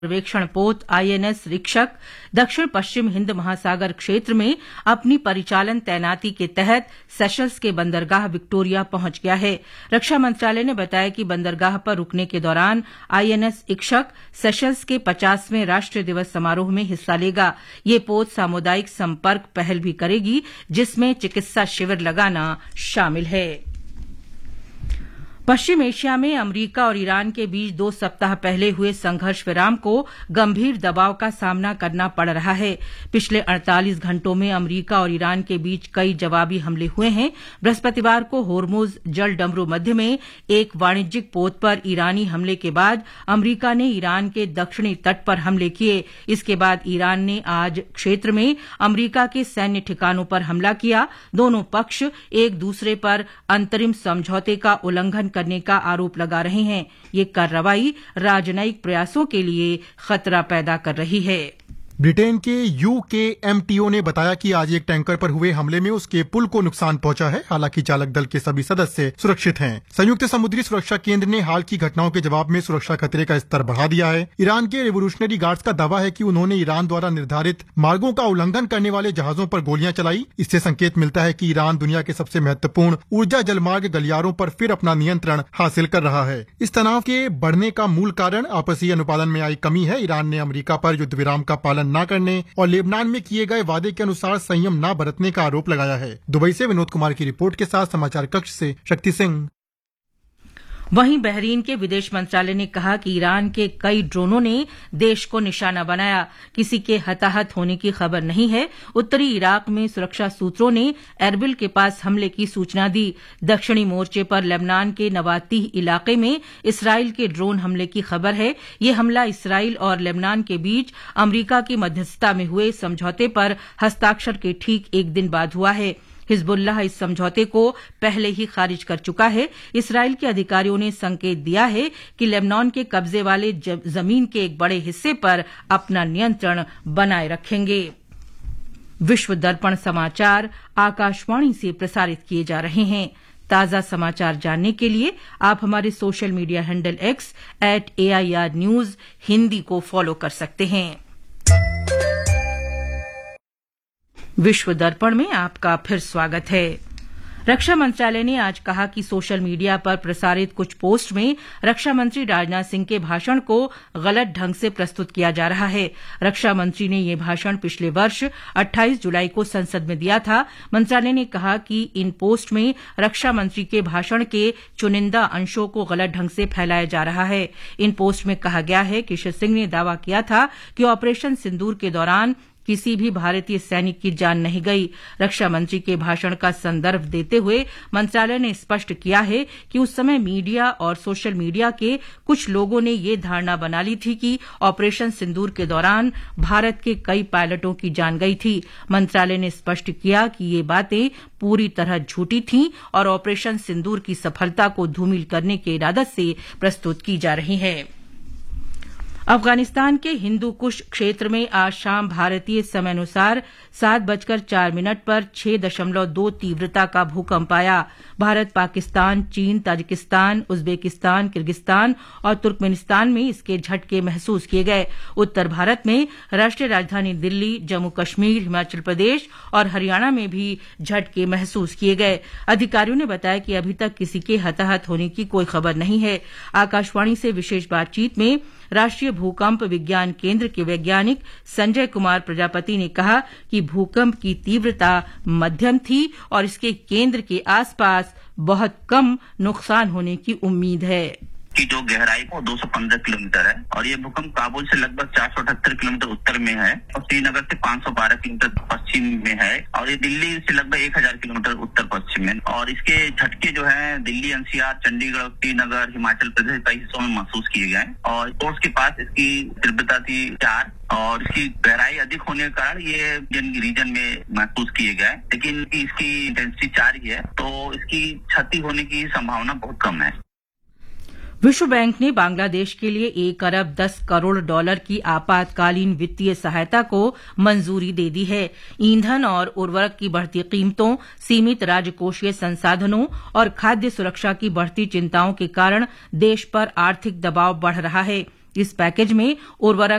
सर्वेक्षण पोत आईएनएस रीक्षक दक्षिण पश्चिम हिंद महासागर क्षेत्र में अपनी परिचालन तैनाती के तहत सेशल्स के बंदरगाह विक्टोरिया पहुंच गया है। रक्षा मंत्रालय ने बताया कि बंदरगाह पर रुकने के दौरान आईएनएस रीक्षक सेशल्स के 50वें राष्ट्रीय दिवस समारोह में हिस्सा लेगा। ये पोत सामुदायिक संपर्क पहल भी करेगी, जिसमें चिकित्सा शिविर लगाना शामिल है। पश्चिम एशिया में अमरीका और ईरान के बीच 2 सप्ताह पहले हुए संघर्ष विराम को गंभीर दबाव का सामना करना पड़ रहा है। पिछले 48 घंटों में अमरीका और ईरान के बीच कई जवाबी हमले हुए हैं। बृहस्पतिवार को होर्मुज जल डमरू मध्य में एक वाणिज्यिक पोत पर ईरानी हमले के बाद अमरीका ने ईरान के दक्षिणी तट पर हमले किए। इसके बाद ईरान ने आज क्षेत्र में अमरीका के सैन्य ठिकानों पर हमला किया। दोनों पक्ष एक दूसरे पर अंतरिम समझौते का उल्लंघन करने का आरोप लगा रहे हैं। ये कार्रवाई राजनयिक प्रयासों के लिए खतरा पैदा कर रही है। ब्रिटेन के यूकेएमटीओ ने बताया कि आज एक टैंकर पर हुए हमले में उसके पुल को नुकसान पहुंचा है। हालांकि चालक दल के सभी सदस्य सुरक्षित हैं। संयुक्त समुद्री सुरक्षा केंद्र ने हाल की घटनाओं के जवाब में सुरक्षा खतरे का स्तर बढ़ा दिया है। ईरान के रिवोल्यूशनरी गार्ड्स का दावा है कि उन्होंने ईरान द्वारा निर्धारित मार्गों का उल्लंघन करने वाले जहाजों पर गोलियां चलाई। इससे संकेत मिलता है कि ईरान दुनिया के सबसे महत्वपूर्ण ऊर्जा जलमार्ग गलियारों पर फिर अपना नियंत्रण हासिल कर रहा है। इस तनाव के बढ़ने का मूल कारण आपसी अनुपालन में आई कमी है। ईरान ने अमेरिका पर युद्ध विराम का पालन न करने और लेबनान में किए गए वादे के अनुसार संयम न बरतने का आरोप लगाया है। दुबई से विनोद कुमार की रिपोर्ट के साथ समाचार कक्ष से शक्ति सिंह। वहीं बहरीन के विदेश मंत्रालय ने कहा कि ईरान के कई ड्रोनों ने देश को निशाना बनाया। किसी के हताहत होने की खबर नहीं है। उत्तरी इराक में सुरक्षा सूत्रों ने एरबिल के पास हमले की सूचना दी। दक्षिणी मोर्चे पर लेबनान के नवातीह इलाके में इसराइल के ड्रोन हमले की खबर है। ये हमला इसराइल और लेबनान के बीच अमरीका की मध्यस्थता में हुए समझौते पर हस्ताक्षर के ठीक एक दिन बाद हुआ है। हिजबुल्लाह इस समझौते को पहले ही खारिज कर चुका है। इसराइल के अधिकारियों ने संकेत दिया है कि लेबनान के कब्जे वाले जमीन के एक बड़े हिस्से पर अपना नियंत्रण बनाए रखेंगे। विश्व दर्पण समाचार आकाशवाणी से प्रसारित किए जा रहे हैं। ताजा समाचार जानने के लिए आप हमारे social media handle x @AIR News Hindi को फॉलो कर सकते हैं। विश्व दर्पण में आपका फिर स्वागत है। रक्षा मंत्रालय ने आज कहा कि सोशल मीडिया पर प्रसारित कुछ पोस्ट में रक्षा मंत्री राजनाथ सिंह के भाषण को गलत ढंग से प्रस्तुत किया जा रहा है। रक्षा मंत्री ने यह भाषण पिछले वर्ष 28 जुलाई को संसद में दिया था। मंत्रालय ने कहा कि इन पोस्ट में रक्षा मंत्री के भाषण के चुनिंदा अंशों को गलत ढंग से फैलाया जा रहा है। इन पोस्ट में कहा गया है कि श्री सिंह ने दावा किया था कि ऑपरेशन सिंदूर के दौरान किसी भी भारतीय सैनिक की जान नहीं गई। रक्षा मंत्री के भाषण का संदर्भ देते हुए मंत्रालय ने स्पष्ट किया है कि उस समय मीडिया और सोशल मीडिया के कुछ लोगों ने ये धारणा बना ली थी कि ऑपरेशन सिंदूर के दौरान भारत के कई पायलटों की जान गई थी। मंत्रालय ने स्पष्ट किया कि ये बातें पूरी तरह झूठी थीं और ऑपरेशन सिंदूर की सफलता को धूमिल करने के इरादे से प्रस्तुत की जा रही है। अफगानिस्तान के हिंदू कुश क्षेत्र में आज शाम भारतीय समयानुसार 7:04 पर 6.2 तीव्रता का भूकंप आया। भारत, पाकिस्तान, चीन, ताजिकिस्तान, उज्बेकिस्तान, किर्गिस्तान और तुर्कमेनिस्तान में इसके झटके महसूस किए गए। उत्तर भारत में राष्ट्रीय राजधानी दिल्ली, जम्मू कश्मीर, हिमाचल प्रदेश और हरियाणा में भी झटके महसूस किए गए। अधिकारियों ने बताया कि अभी तक किसी के हताहत होने की कोई खबर नहीं है। आकाशवाणी से विशेष बातचीत में राष्ट्रीय भूकंप विज्ञान केंद्र के वैज्ञानिक संजय कुमार प्रजापति ने कहा कि भूकंप की तीव्रता मध्यम थी और इसके केंद्र के आसपास बहुत कम नुकसान होने की उम्मीद है। की जो गहराई वो 215 किलोमीटर है और ये भूकंप काबुल से लगभग 478 किलोमीटर उत्तर में है और श्रीनगर से 512 किलोमीटर पश्चिम में है और ये दिल्ली से लगभग 1000 किलोमीटर उत्तर पश्चिम में। और इसके झटके जो है दिल्ली, NCR, चंडीगढ़, श्रीनगर, हिमाचल प्रदेश कई हिस्सों में महसूस किए गए और कोर्स के पास इसकी तीव्रता थी 4 और इसकी गहराई अधिक होने के कारण ये रीजन में महसूस किए गए, लेकिन इसकी इंटेंसिटी 4 ही है तो इसकी क्षति होने की संभावना बहुत कम है। विश्व बैंक ने बांग्लादेश के लिए $1 अरब 10 करोड़ की आपातकालीन वित्तीय सहायता को मंजूरी दे दी है। ईंधन और उर्वरक की बढ़ती कीमतों, सीमित राजकोषीय संसाधनों और खाद्य सुरक्षा की बढ़ती चिंताओं के कारण देश पर आर्थिक दबाव बढ़ रहा है। इस पैकेज में उर्वरक